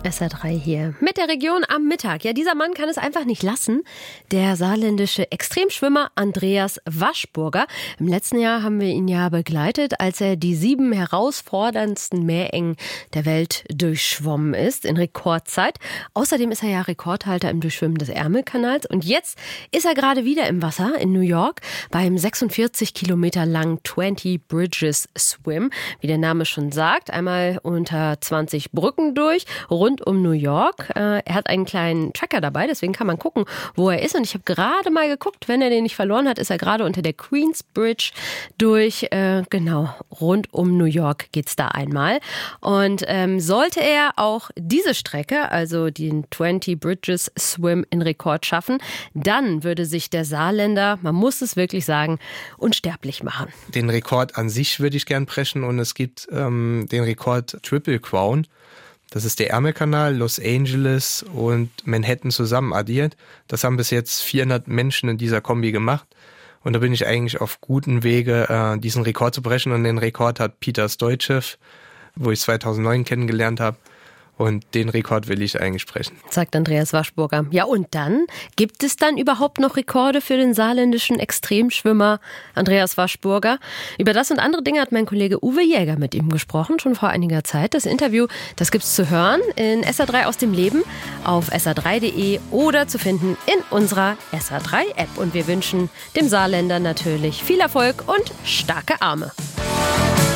SR3 hier mit der Region am Mittag. Ja, dieser Mann kann es einfach nicht lassen. Der saarländische Extremschwimmer Andreas Waschburger. Im letzten Jahr haben wir ihn ja begleitet, als er die 7 herausforderndsten Meerengen der Welt durchschwommen ist in Rekordzeit. Außerdem ist er ja Rekordhalter im Durchschwimmen des Ärmelkanals. Und jetzt ist er gerade wieder im Wasser in New York beim 46 Kilometer langen 20 Bridges Swim. Wie der Name schon sagt, einmal unter 20 Brücken durch, rund um New York. Er hat einen kleinen Tracker dabei, deswegen kann man gucken, wo er ist. Und ich habe gerade mal geguckt, wenn er den nicht verloren hat, ist er gerade unter der Queensbridge durch. Genau, rund um New York geht's da einmal. Und sollte er auch diese Strecke, also den 20 Bridges Swim in Rekord schaffen, dann würde sich der Saarländer, man muss es wirklich sagen, unsterblich machen. Den Rekord an sich würde ich gern brechen und es gibt den Rekord Triple Crown. Das ist der Ärmelkanal, Los Angeles und Manhattan zusammen addiert. Das haben bis jetzt 400 Menschen in dieser Kombi gemacht. Und da bin ich eigentlich auf gutem Wege, diesen Rekord zu brechen. Und den Rekord hat Peter Stoichev, wo ich 2009 kennengelernt habe. Und den Rekord will ich eigentlich brechen. Sagt Andreas Waschburger. Ja, und dann? Gibt es dann überhaupt noch Rekorde für den saarländischen Extremschwimmer Andreas Waschburger? Über das und andere Dinge hat mein Kollege Uwe Jäger mit ihm gesprochen, schon vor einiger Zeit. Das Interview, das gibt's zu hören in SR3 aus dem Leben, auf sr3.de oder zu finden in unserer SR3-App. Und wir wünschen dem Saarländer natürlich viel Erfolg und starke Arme.